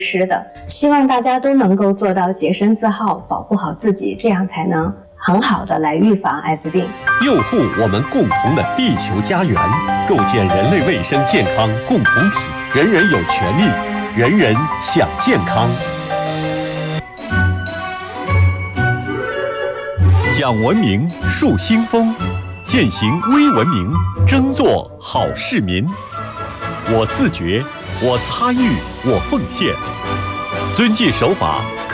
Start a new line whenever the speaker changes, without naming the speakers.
施的。希望大家都能够做到洁身自好，保护好自己，这样才能很好的来预防艾滋病，
佑护我们共同的地球家园，构建人类卫生健康共同体。人人有权利，人人享健康。讲文明，树新风，践行微文明，争做好市民。我自觉，我参与，我奉献，遵纪守法。